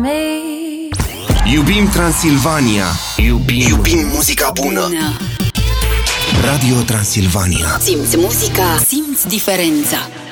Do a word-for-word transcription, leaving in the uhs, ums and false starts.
me. Iubim Transilvania. Iubim, Iubim muzica bună. bună. Radio Transilvania. Simți muzica, simți diferența.